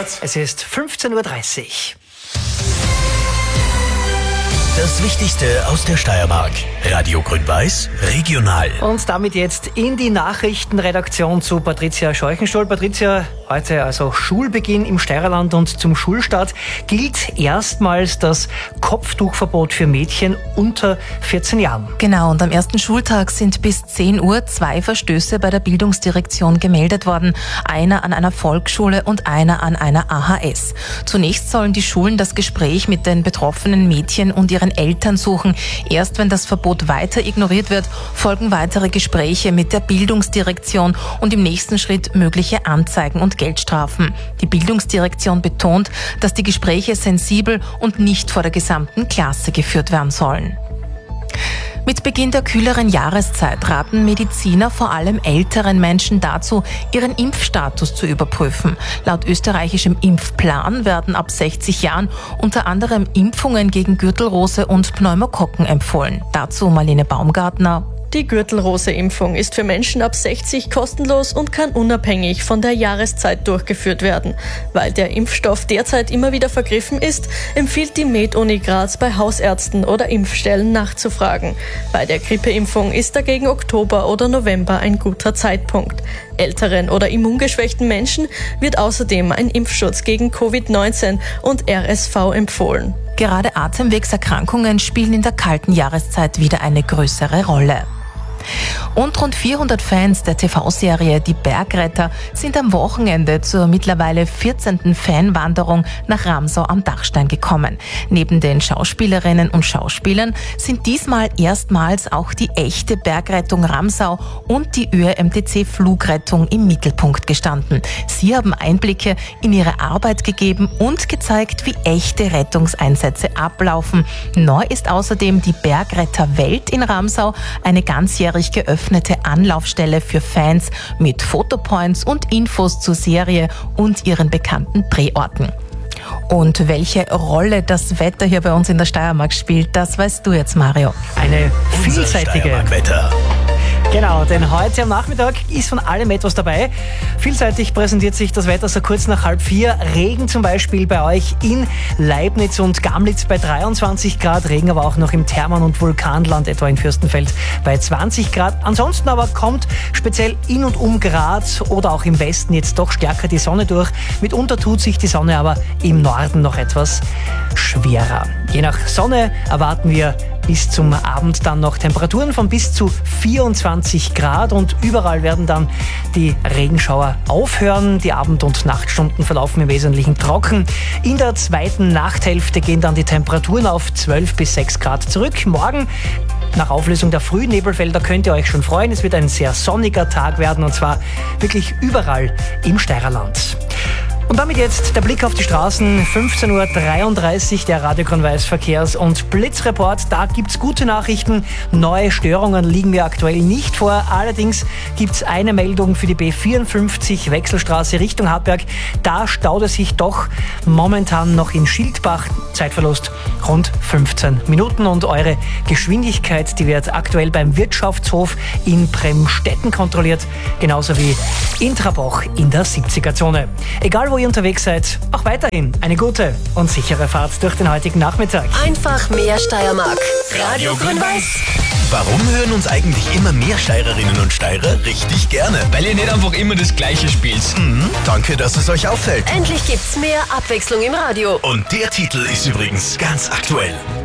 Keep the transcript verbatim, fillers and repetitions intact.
Sport. Es ist fünfzehn Uhr dreißig. Das Wichtigste aus der Steiermark. Radio Grün-Weiß, regional. Und damit jetzt in die Nachrichtenredaktion zu Patricia Scheuchenstohl. Patricia, heute also Schulbeginn im Steirerland und zum Schulstart gilt erstmals das Kopftuchverbot für Mädchen unter vierzehn Jahren. Genau, und am ersten Schultag sind bis zehn Uhr zwei Verstöße bei der Bildungsdirektion gemeldet worden. Einer an einer Volksschule und einer an einer A H S. Zunächst sollen die Schulen das Gespräch mit den betroffenen Mädchen und ihren Eltern suchen. Erst wenn das Verbot weiter ignoriert wird, folgen weitere Gespräche mit der Bildungsdirektion und im nächsten Schritt mögliche Anzeigen und Geldstrafen. Die Bildungsdirektion betont, dass die Gespräche sensibel und nicht vor der gesamten Klasse geführt werden sollen. Mit Beginn der kühleren Jahreszeit raten Mediziner vor allem älteren Menschen dazu, ihren Impfstatus zu überprüfen. Laut österreichischem Impfplan werden ab sechzig Jahren unter anderem Impfungen gegen Gürtelrose und Pneumokokken empfohlen. Dazu Marlene Baumgartner. Die Gürtelrose-Impfung ist für Menschen ab sechzig kostenlos und kann unabhängig von der Jahreszeit durchgeführt werden. Weil der Impfstoff derzeit immer wieder vergriffen ist, empfiehlt die Med-Uni Graz bei Hausärzten oder Impfstellen nachzufragen. Bei der Grippeimpfung ist dagegen Oktober oder November ein guter Zeitpunkt. Älteren oder immungeschwächten Menschen wird außerdem ein Impfschutz gegen Covid neunzehn und R S V empfohlen. Gerade Atemwegserkrankungen spielen in der kalten Jahreszeit wieder eine größere Rolle. Und rund vierhundert Fans der T V-Serie Die Bergretter sind am Wochenende zur mittlerweile vierzehnten Fanwanderung nach Ramsau am Dachstein gekommen. Neben den Schauspielerinnen und Schauspielern sind diesmal erstmals auch die echte Bergrettung Ramsau und die Ö R M T C-Flugrettung im Mittelpunkt gestanden. Sie haben Einblicke in ihre Arbeit gegeben und gezeigt, wie echte Rettungseinsätze ablaufen. Neu ist außerdem die Bergretterwelt in Ramsau, eine ganzjährige geöffnete Anlaufstelle für Fans mit Fotopoints und Infos zur Serie und ihren bekannten Drehorten. Und welche Rolle das Wetter hier bei uns in der Steiermark spielt, das weißt du jetzt, Mario. Eine vielseitige... Wetter. Genau, denn heute am Nachmittag ist von allem etwas dabei. Vielseitig präsentiert sich das Wetter so kurz nach halb vier. Regen zum Beispiel bei euch in Leibniz und Gamlitz bei dreiundzwanzig Grad. Regen aber auch noch im Thermen- und Vulkanland, etwa in Fürstenfeld bei zwanzig Grad. Ansonsten aber kommt speziell in und um Graz oder auch im Westen jetzt doch stärker die Sonne durch. Mitunter tut sich die Sonne aber im Norden noch etwas schwerer. Je nach Sonne erwarten wir bis zum Abend dann noch Temperaturen von bis zu vierundzwanzig Grad und überall werden dann die Regenschauer aufhören. Die Abend- und Nachtstunden verlaufen im Wesentlichen trocken. In der zweiten Nachthälfte gehen dann die Temperaturen auf zwölf bis sechs Grad zurück. Morgen nach Auflösung der Frühnebelfelder könnt ihr euch schon freuen. Es wird ein sehr sonniger Tag werden und zwar wirklich überall im Steirerland. Und damit jetzt der Blick auf die Straßen, fünfzehn Uhr dreiunddreißig, der Radio Grün-Weiß Verkehrs- und Blitzreport. Da gibt's gute Nachrichten, neue Störungen liegen mir aktuell nicht vor. Allerdings gibt's eine Meldung für die B vierundfünfzig Wechselstraße Richtung Hartberg. Da staut es sich doch momentan noch in Schildbach. Zeitverlust rund fünfzehn Minuten und eure Geschwindigkeit, die wird aktuell beim Wirtschaftshof in Bremstetten kontrolliert, genauso wie in Trabach in der siebziger-Zone. Egal wo ihr unterwegs seid, auch weiterhin eine gute und sichere Fahrt durch den heutigen Nachmittag. Einfach mehr Steiermark. Radio Grün-Weiß. Warum hören uns eigentlich immer mehr Steirerinnen und Steirer richtig gerne? Weil ihr nicht einfach immer das Gleiche spielt. Mhm, danke, dass es euch auffällt. Endlich gibt's mehr Abwechslung im Radio. Und der Titel ist übrigens ganz aktuell.